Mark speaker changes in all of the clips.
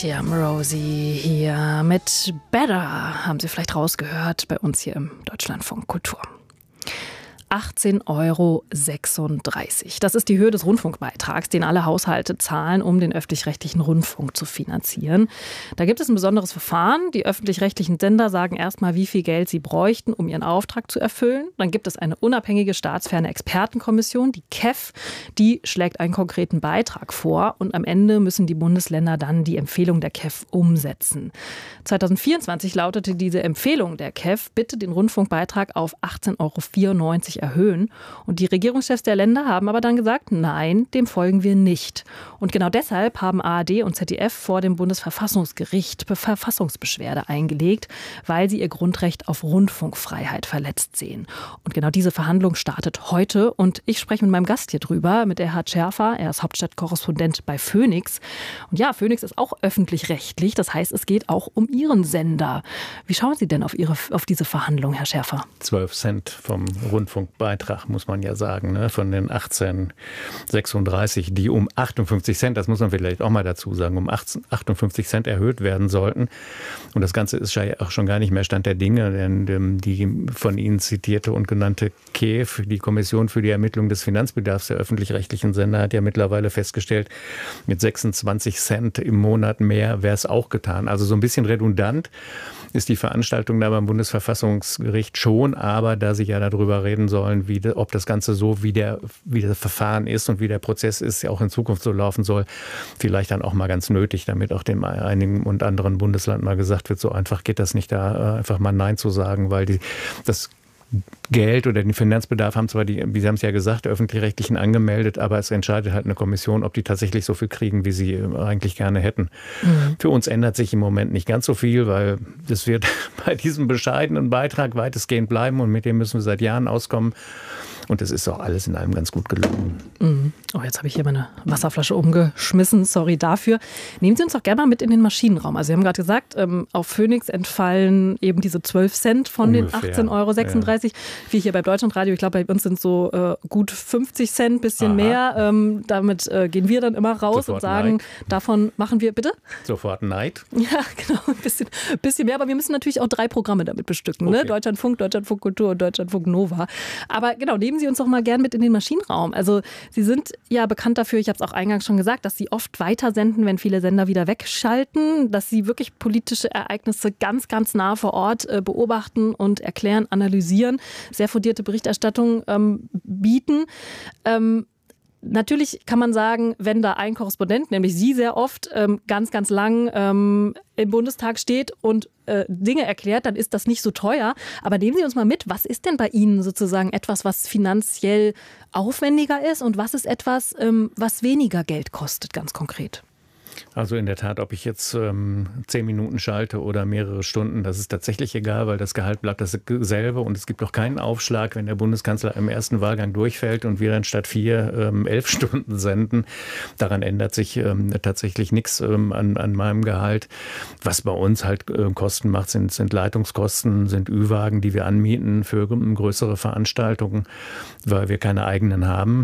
Speaker 1: TM Rosie hier mit Better, haben Sie vielleicht rausgehört, bei uns hier im Deutschlandfunk Kultur. 18,36 Euro. Das ist die Höhe des Rundfunkbeitrags, den alle Haushalte zahlen, um den öffentlich-rechtlichen Rundfunk zu finanzieren. Da gibt es ein besonderes Verfahren. Die öffentlich-rechtlichen Sender sagen erstmal, wie viel Geld sie bräuchten, um ihren Auftrag zu erfüllen. Dann gibt es eine unabhängige staatsferne Expertenkommission, die KEF, die schlägt einen konkreten Beitrag vor. Und am Ende müssen die Bundesländer dann die Empfehlung der KEF umsetzen. 2024 lautete diese Empfehlung der KEF, bitte den Rundfunkbeitrag auf 18,94 Euro erhöhen. Und die Regierungschefs der Länder haben aber dann gesagt, nein, dem folgen wir nicht. Und genau deshalb haben ARD und ZDF vor dem Bundesverfassungsgericht Verfassungsbeschwerde eingelegt, weil sie ihr Grundrecht auf Rundfunkfreiheit verletzt sehen. Und genau diese Verhandlung startet heute. Und ich spreche mit meinem Gast hier drüber, mit Erhard Scherfer. Er ist Hauptstadtkorrespondent bei Phoenix. Und ja, Phoenix ist auch öffentlich-rechtlich. Das heißt, es geht auch um Ihren Sender. Wie schauen Sie denn auf diese Verhandlung, Herr Scherfer?
Speaker 2: 12 Cent vom Rundfunkbeitrag, muss man ja sagen, ne? Von den 18,36, die um 58 Cent, das muss man vielleicht auch mal dazu sagen, um 58 Cent erhöht werden sollten. Und das Ganze ist ja auch schon gar nicht mehr Stand der Dinge, denn die von Ihnen zitierte und genannte KEF, die Kommission für die Ermittlung des Finanzbedarfs der öffentlich-rechtlichen Sender, hat ja mittlerweile festgestellt, mit 26 Cent im Monat mehr wäre es auch getan. Also so ein bisschen redundant ist die Veranstaltung da beim Bundesverfassungsgericht schon, aber da Sie ja darüber reden sollen, ob das Ganze so, wie das Verfahren ist und wie der Prozess ist, ja auch in Zukunft so laufen soll, vielleicht dann auch mal ganz nötig, damit auch dem einigen und anderen Bundesland mal gesagt wird, so einfach geht das nicht, da einfach mal Nein zu sagen, weil das Geld oder den Finanzbedarf haben zwar wie Sie haben es ja gesagt, öffentlich-rechtlichen angemeldet, aber es entscheidet halt eine Kommission, ob die tatsächlich so viel kriegen, wie sie eigentlich gerne hätten. Mhm. Für uns ändert sich im Moment nicht ganz so viel, weil das wird bei diesem bescheidenen Beitrag weitestgehend bleiben und mit dem müssen wir seit Jahren auskommen. Und es ist auch alles in allem ganz gut gelungen. Mhm.
Speaker 1: Oh, jetzt habe ich hier meine Wasserflasche umgeschmissen. Sorry dafür. Nehmen Sie uns doch gerne mal mit in den Maschinenraum. Also Sie haben gerade gesagt, auf Phoenix entfallen eben diese 12 Cent von ungefähr den 18,36 €. Ja. Wir hier bei Deutschlandradio, ich glaube, bei uns sind so gut 50 Cent, bisschen mehr. Damit gehen wir dann immer raus sofort und sagen, Neid. Davon machen wir, bitte?
Speaker 2: Sofort Neid.
Speaker 1: Ja, genau, ein bisschen mehr. Aber wir müssen natürlich auch 3 Programme damit bestücken. Okay. Ne? Deutschlandfunk, Deutschlandfunk Kultur und Deutschlandfunk Nova. Aber genau, nehmen Sie uns doch mal gern mit in den Maschinenraum. Also Sie sind ja bekannt dafür, ich habe es auch eingangs schon gesagt, dass Sie oft weitersenden, wenn viele Sender wieder wegschalten, dass Sie wirklich politische Ereignisse ganz, ganz nah vor Ort beobachten und erklären, analysieren, sehr fundierte Berichterstattung bieten. Natürlich kann man sagen, wenn da ein Korrespondent, nämlich Sie sehr oft, ganz, ganz lang im Bundestag steht und Dinge erklärt, dann ist das nicht so teuer. Aber nehmen Sie uns mal mit, was ist denn bei Ihnen sozusagen etwas, was finanziell aufwendiger ist und was ist etwas, was weniger Geld kostet, ganz konkret?
Speaker 2: Also in der Tat, ob ich jetzt 10 Minuten schalte oder mehrere Stunden, das ist tatsächlich egal, weil das Gehalt bleibt dasselbe und es gibt auch keinen Aufschlag, wenn der Bundeskanzler im ersten Wahlgang durchfällt und wir dann statt 4 11 Stunden senden. Daran ändert sich tatsächlich nichts an meinem Gehalt. Was bei uns halt Kosten macht, sind Leitungskosten, sind Ü-Wagen, die wir anmieten für größere Veranstaltungen, weil wir keine eigenen haben.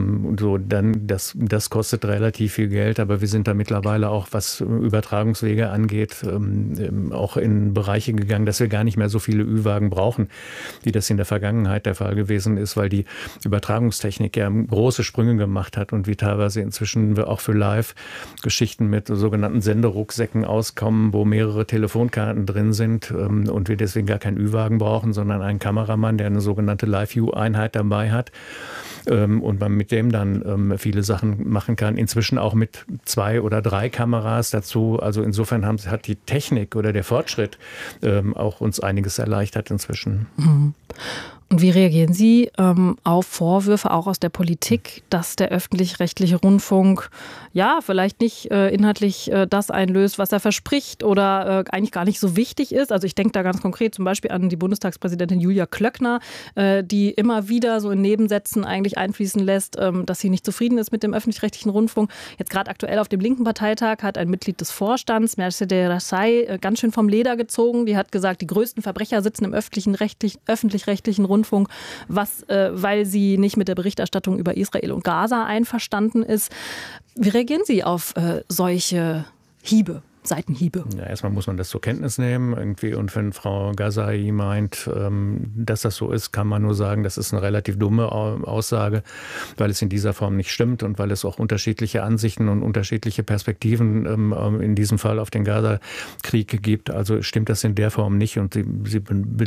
Speaker 2: Das kostet relativ viel Geld, aber wir sind da mittlerweile auch, was Übertragungswege angeht, auch in Bereiche gegangen, dass wir gar nicht mehr so viele Ü-Wagen brauchen, wie das in der Vergangenheit der Fall gewesen ist, weil die Übertragungstechnik ja große Sprünge gemacht hat und wir teilweise inzwischen auch für Live-Geschichten mit sogenannten Senderucksäcken auskommen, wo mehrere Telefonkarten drin sind und wir deswegen gar keinen Ü-Wagen brauchen, sondern einen Kameramann, der eine sogenannte Live-View-Einheit dabei hat und man mit dem dann viele Sachen machen kann. Inzwischen auch mit 2 oder 3 Kameras dazu. Also insofern hat die Technik oder der Fortschritt auch uns einiges erleichtert inzwischen.
Speaker 1: Mhm. Und wie reagieren Sie auf Vorwürfe auch aus der Politik, dass der öffentlich-rechtliche Rundfunk ja vielleicht nicht inhaltlich das einlöst, was er verspricht oder eigentlich gar nicht so wichtig ist? Also ich denke da ganz konkret zum Beispiel an die Bundestagspräsidentin Julia Klöckner, die immer wieder so in Nebensätzen eigentlich einfließen lässt, dass sie nicht zufrieden ist mit dem öffentlich-rechtlichen Rundfunk. Jetzt gerade aktuell auf dem linken Parteitag hat ein Mitglied des Vorstands, Mercedes Rassai, ganz schön vom Leder gezogen. Die hat gesagt, die größten Verbrecher sitzen im öffentlich-rechtlichen Rundfunk, weil sie nicht mit der Berichterstattung über Israel und Gaza einverstanden ist. Wie reagieren Sie auf solche Hiebe Seitenhiebe?
Speaker 2: Ja, erstmal muss man das zur Kenntnis nehmen irgendwie. Und wenn Frau Ghazai meint, dass das so ist, kann man nur sagen, das ist eine relativ dumme Aussage, weil es in dieser Form nicht stimmt und weil es auch unterschiedliche Ansichten und unterschiedliche Perspektiven in diesem Fall auf den Gaza-Krieg gibt. Also stimmt das in der Form nicht. Und sie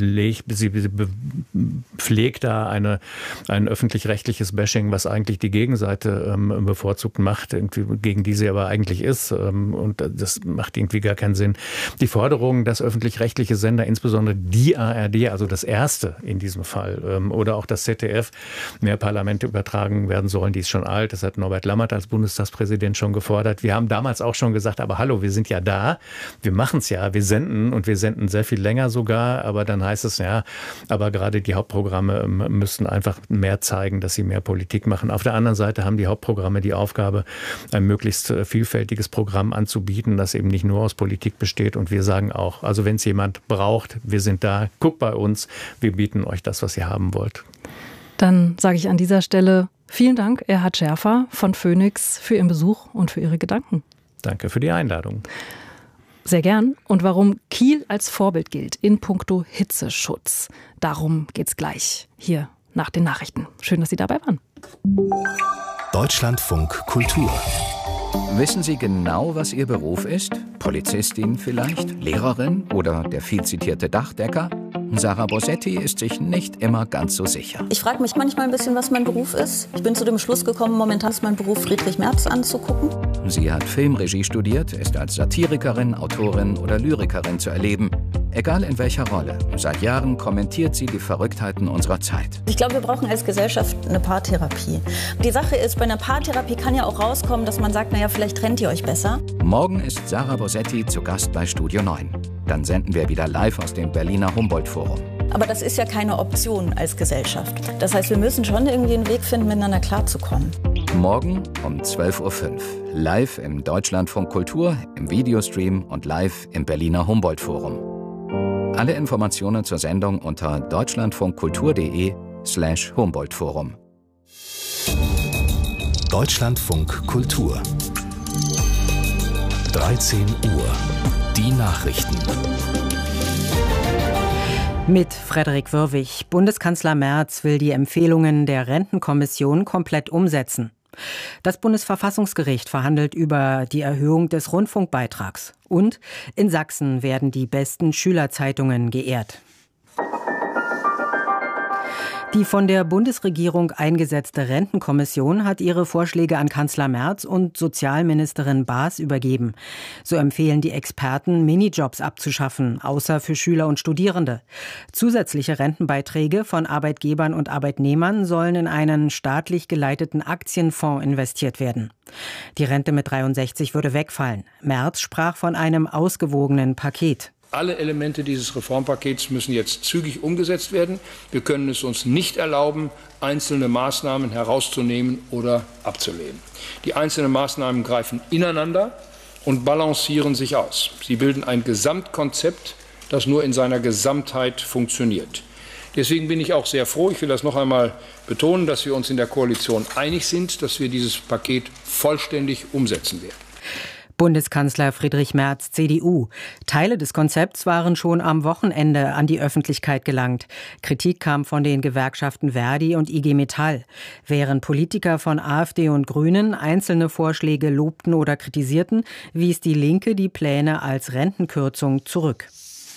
Speaker 2: pflegt da ein öffentlich-rechtliches Bashing, was eigentlich die Gegenseite bevorzugt macht, irgendwie, gegen die sie aber eigentlich ist. Und das macht irgendwie gar keinen Sinn. Die Forderung, dass öffentlich-rechtliche Sender, insbesondere die ARD, also das erste in diesem Fall, oder auch das ZDF, mehr Parlamente übertragen werden sollen, die ist schon alt. Das hat Norbert Lammert als Bundestagspräsident schon gefordert. Wir haben damals auch schon gesagt, aber hallo, wir sind ja da, wir machen es ja, wir senden und wir senden sehr viel länger sogar, aber dann heißt es ja, aber gerade die Hauptprogramme müssten einfach mehr zeigen, dass sie mehr Politik machen. Auf der anderen Seite haben die Hauptprogramme die Aufgabe, ein möglichst vielfältiges Programm anzubieten, das eben nicht nur aus Politik besteht. Und wir sagen auch, also wenn es jemand braucht, wir sind da, guckt bei uns, wir bieten euch das, was ihr haben wollt.
Speaker 1: Dann sage ich an dieser Stelle vielen Dank, Erhard Schärfer von Phoenix, für Ihren Besuch und für Ihre Gedanken.
Speaker 2: Danke für die Einladung.
Speaker 1: Sehr gern. Und warum Kiel als Vorbild gilt in puncto Hitzeschutz, darum geht's gleich hier nach den Nachrichten. Schön, dass Sie dabei waren.
Speaker 3: Deutschlandfunk Kultur.
Speaker 4: Wissen Sie genau, was Ihr Beruf ist? Polizistin vielleicht? Lehrerin oder der viel zitierte Dachdecker? Sarah Bosetti ist sich nicht immer ganz so sicher.
Speaker 5: Ich frage mich manchmal ein bisschen, was mein Beruf ist. Ich bin zu dem Schluss gekommen, momentan ist mein Beruf, Friedrich Merz anzugucken.
Speaker 4: Sie hat Filmregie studiert, ist als Satirikerin, Autorin oder Lyrikerin zu erleben. Egal in welcher Rolle, seit Jahren kommentiert sie die Verrücktheiten unserer Zeit.
Speaker 5: Ich glaube, wir brauchen als Gesellschaft eine Paartherapie. Die Sache ist, bei einer Paartherapie kann ja auch rauskommen, dass man sagt, naja, vielleicht trennt ihr euch besser.
Speaker 4: Morgen ist Sarah Bosetti zu Gast bei Studio 9. Dann senden wir wieder live aus dem Berliner Humboldt-Forum.
Speaker 5: Aber das ist ja keine Option als Gesellschaft. Das heißt, wir müssen schon irgendwie einen Weg finden, miteinander klarzukommen.
Speaker 4: Morgen um 12.05 Uhr. Live im Deutschlandfunk Kultur, im Videostream und live im Berliner Humboldt-Forum. Alle Informationen zur Sendung unter deutschlandfunkkultur.de/Humboldt-Forum.
Speaker 3: Deutschlandfunk Kultur. 13 Uhr. Die Nachrichten.
Speaker 6: Mit Frederik Wörwig. Bundeskanzler Merz will die Empfehlungen der Rentenkommission komplett umsetzen. Das Bundesverfassungsgericht verhandelt über die Erhöhung des Rundfunkbeitrags. Und in Sachsen werden die besten Schülerzeitungen geehrt. Die von der Bundesregierung eingesetzte Rentenkommission hat ihre Vorschläge an Kanzler Merz und Sozialministerin Baas übergeben. So empfehlen die Experten, Minijobs abzuschaffen, außer für Schüler und Studierende. Zusätzliche Rentenbeiträge von Arbeitgebern und Arbeitnehmern sollen in einen staatlich geleiteten Aktienfonds investiert werden. Die Rente mit 63 würde wegfallen. Merz sprach von einem ausgewogenen Paket.
Speaker 7: Alle Elemente dieses Reformpakets müssen jetzt zügig umgesetzt werden. Wir können es uns nicht erlauben, einzelne Maßnahmen herauszunehmen oder abzulehnen. Die einzelnen Maßnahmen greifen ineinander und balancieren sich aus. Sie bilden ein Gesamtkonzept, das nur in seiner Gesamtheit funktioniert. Deswegen bin ich auch sehr froh, ich will das noch einmal betonen, dass wir uns in der Koalition einig sind, dass wir dieses Paket vollständig umsetzen werden.
Speaker 6: Bundeskanzler Friedrich Merz, CDU. Teile des Konzepts waren schon am Wochenende an die Öffentlichkeit gelangt. Kritik kam von den Gewerkschaften Verdi und IG Metall. Während Politiker von AfD und Grünen einzelne Vorschläge lobten oder kritisierten, wies die Linke die Pläne als Rentenkürzung zurück.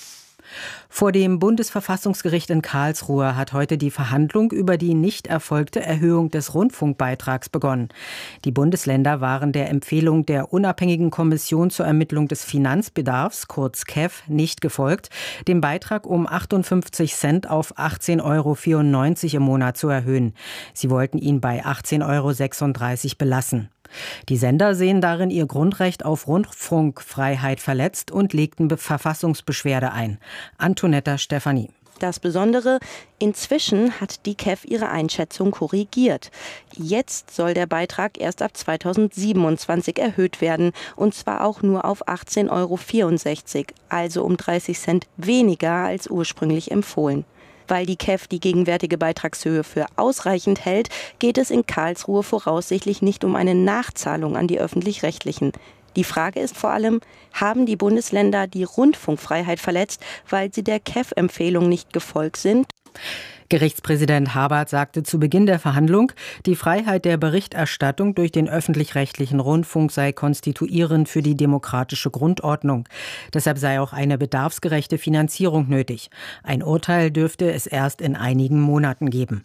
Speaker 6: Vor dem Bundesverfassungsgericht in Karlsruhe hat heute die Verhandlung über die nicht erfolgte Erhöhung des Rundfunkbeitrags begonnen. Die Bundesländer waren der Empfehlung der unabhängigen Kommission zur Ermittlung des Finanzbedarfs, kurz KEF, nicht gefolgt, den Beitrag um 58 Cent auf 18,94 € im Monat zu erhöhen. Sie wollten ihn bei 18,36 € belassen. Die Sender sehen darin ihr Grundrecht auf Rundfunkfreiheit verletzt und legten Verfassungsbeschwerde ein. Antonetta Stefanie.
Speaker 8: Das Besondere, inzwischen hat die KEF ihre Einschätzung korrigiert. Jetzt soll der Beitrag erst ab 2027 erhöht werden, und zwar auch nur auf 18,64 €, also um 30 Cent weniger als ursprünglich empfohlen. Weil die KEF die gegenwärtige Beitragshöhe für ausreichend hält, geht es in Karlsruhe voraussichtlich nicht um eine Nachzahlung an die Öffentlich-Rechtlichen. Die Frage ist vor allem, haben die Bundesländer die Rundfunkfreiheit verletzt, weil sie der KEF-Empfehlung nicht gefolgt sind?
Speaker 6: Gerichtspräsident Habart sagte zu Beginn der Verhandlung, die Freiheit der Berichterstattung durch den öffentlich-rechtlichen Rundfunk sei konstituierend für die demokratische Grundordnung. Deshalb sei auch eine bedarfsgerechte Finanzierung nötig. Ein Urteil dürfte es erst in einigen Monaten geben.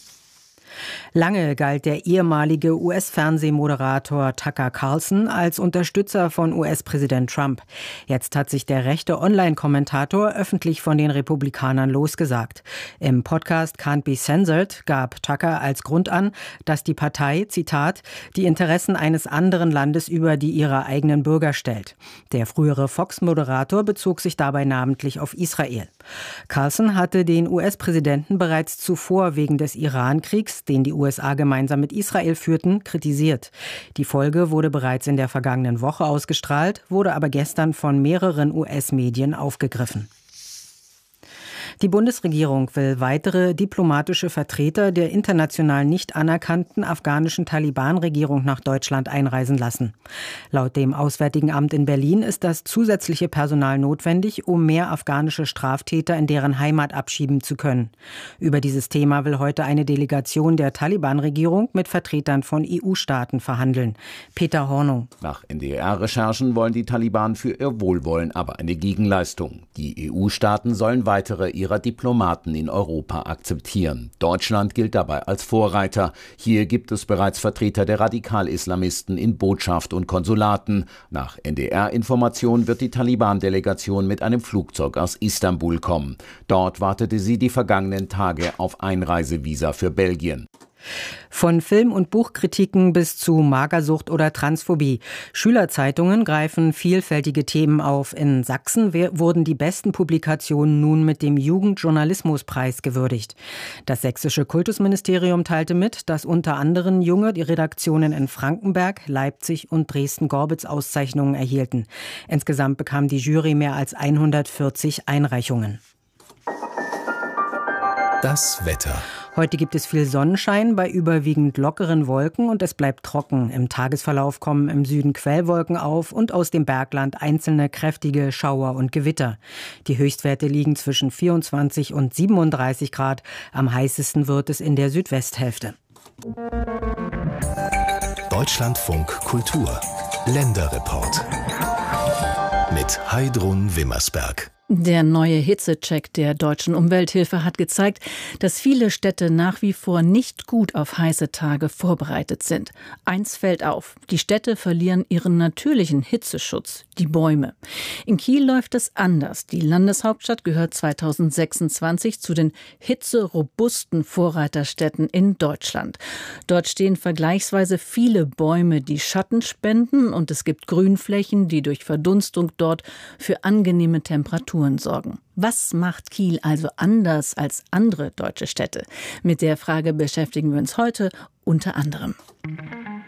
Speaker 6: Lange galt der ehemalige US-Fernsehmoderator Tucker Carlson als Unterstützer von US-Präsident Trump. Jetzt hat sich der rechte Online-Kommentator öffentlich von den Republikanern losgesagt. Im Podcast Can't Be Censored gab Tucker als Grund an, dass die Partei, Zitat, die Interessen eines anderen Landes über die ihrer eigenen Bürger stellt. Der frühere Fox-Moderator bezog sich dabei namentlich auf Israel. Carlson hatte den US-Präsidenten bereits zuvor wegen des Iran-Kriegs, den die USA gemeinsam mit Israel führten, kritisiert. Die Folge wurde bereits in der vergangenen Woche ausgestrahlt, wurde aber gestern von mehreren US-Medien aufgegriffen. Die Bundesregierung will weitere diplomatische Vertreter der international nicht anerkannten afghanischen Taliban-Regierung nach Deutschland einreisen lassen. Laut dem Auswärtigen Amt in Berlin ist das zusätzliche Personal notwendig, um mehr afghanische Straftäter in deren Heimat abschieben zu können. Über dieses Thema will heute eine Delegation der Taliban-Regierung mit Vertretern von EU-Staaten verhandeln. Peter Hornung.
Speaker 9: Nach NDR-Recherchen wollen die Taliban für ihr Wohlwollen aber eine Gegenleistung. Die EU-Staaten sollen weitere ihrer Diplomaten in Europa akzeptieren. Deutschland gilt dabei als Vorreiter. Hier gibt es bereits Vertreter der Radikal-Islamisten in Botschaft und Konsulaten. Nach NDR-Informationen wird die Taliban-Delegation mit einem Flugzeug aus Istanbul kommen. Dort wartete sie die vergangenen Tage auf Einreisevisa für Belgien.
Speaker 6: Von Film- und Buchkritiken bis zu Magersucht oder Transphobie. Schülerzeitungen greifen vielfältige Themen auf. In Sachsen wurden die besten Publikationen nun mit dem Jugendjournalismuspreis gewürdigt. Das sächsische Kultusministerium teilte mit, dass unter anderem junge Redaktionen in Frankenberg, Leipzig und Dresden-Gorbitz Auszeichnungen erhielten. Insgesamt bekam die Jury mehr als 140 Einreichungen.
Speaker 3: Das Wetter.
Speaker 6: Heute gibt es viel Sonnenschein bei überwiegend lockeren Wolken und es bleibt trocken. Im Tagesverlauf kommen im Süden Quellwolken auf und aus dem Bergland einzelne kräftige Schauer und Gewitter. Die Höchstwerte liegen zwischen 24 und 37 Grad. Am heißesten wird es in der Südwesthälfte.
Speaker 3: Deutschlandfunk Kultur. Länderreport. Mit Heidrun Wimmersberg.
Speaker 1: Der neue Hitzecheck der Deutschen Umwelthilfe hat gezeigt, dass viele Städte nach wie vor nicht gut auf heiße Tage vorbereitet sind. Eins fällt auf: Die Städte verlieren ihren natürlichen Hitzeschutz, die Bäume. In Kiel läuft es anders. Die Landeshauptstadt gehört 2026 zu den hitzerobusten Vorreiterstädten in Deutschland. Dort stehen vergleichsweise viele Bäume, die Schatten spenden, und es gibt Grünflächen, die durch Verdunstung dort für angenehme Temperaturen sorgen. Was macht Kiel also anders als andere deutsche Städte? Mit der Frage beschäftigen wir uns heute unter anderem.